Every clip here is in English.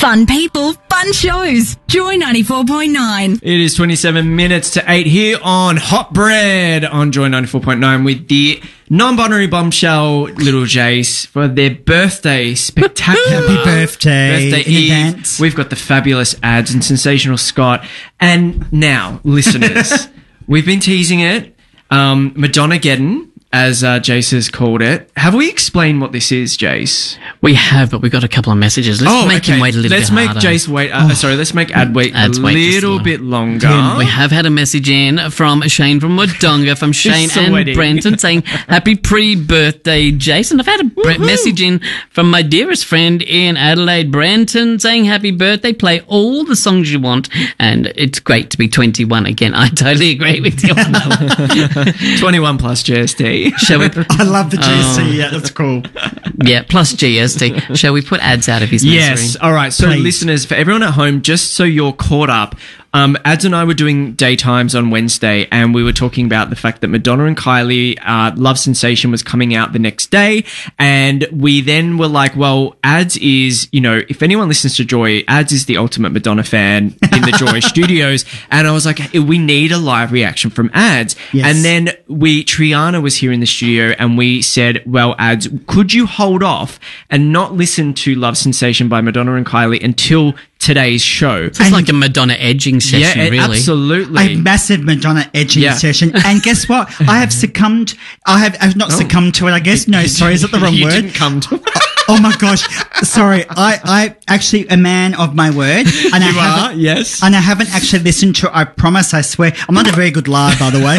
Fun people, fun shows. Joy 94.9. It is 27 minutes to 8 here on Hot Bread on Joy 94.9 with the non-binary bombshell Little Jace for their birthday spectacular. Happy birthday in Eve. advance. We've got the fabulous ads and sensational Scott. And now, listeners, we've been teasing it. Madonna-geddon, as Jace has called it. Have we explained what this is, Jace? We have, but we've got a couple of messages. Let's make him wait a little bit harder. Let's make Jace wait. Let's make Ad wait Ad's a wait just little a bit longer. We have had a message in from Shane from Wodonga, from Shane and sweating. Brenton saying, happy pre-birthday, Jason. I've had a message in from my dearest friend in Adelaide, Brenton, saying happy birthday, play all the songs you want, and it's great to be 21 again. I totally agree with you on that one. 21 plus GST. Shall we? I love the GC. Yeah, that's cool. Yeah, plus GST. Shall we put ads out of his misery? Yes. All right. So, Please. listeners, for everyone at home, just so you're caught up, Ads and I were doing daytimes on Wednesday, and we were talking about the fact that Madonna and Kylie, Love Sensation was coming out the next day, and we then were like, well, Ads is, if anyone listens to Joy, Ads is the ultimate Madonna fan in the Joy studios, and I was like, we need a live reaction from Ads. Yes. And then Triana was here in the studio, and we said, well, Ads, could you hold off and not listen to Love Sensation by Madonna and Kylie until today's show? It's like a Madonna edging session, really. Absolutely. A massive Madonna edging Yeah. session. And guess what? I have succumbed. I've not succumbed to it, I guess. No, sorry, is that the wrong you word? didn't come to Oh my gosh. Sorry. I actually a man of my word. And You are, yes. And I haven't actually listened to it. I promise, I swear. I'm not a very good liar, by the way.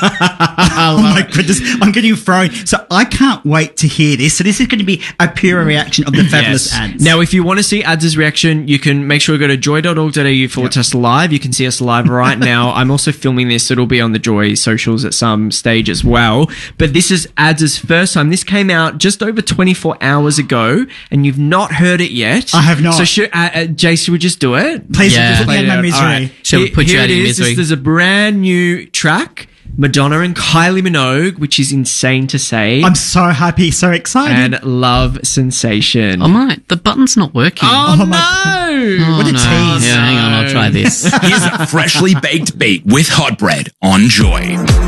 Oh my goodness. I'm getting thrown. So I can't wait to hear this. So this is going to be a pure reaction of the fabulous ads. Now, if you want to see Ads' reaction, you can make sure you go to joy.org.au/live. You can see us live right now. I'm also filming this. It'll be on the Joy socials at some stage as well. But this is Ads' first time. This came out just over 24 hours ago, and you've not heard it yet. I have not. So, Jace, should we just do it? Please Yeah. put me out of my All misery. right. Shall we put you Here out it of your is. misery? There's a brand new track, Madonna and Kylie Minogue, which is insane to say, I'm so happy, so excited. and Love Sensation. Oh my, the button's not working. Oh, Oh, no! Oh, what a no. tease. Yeah, hang on, I'll try this. Here's a freshly baked bait with Hot Bread on Joy.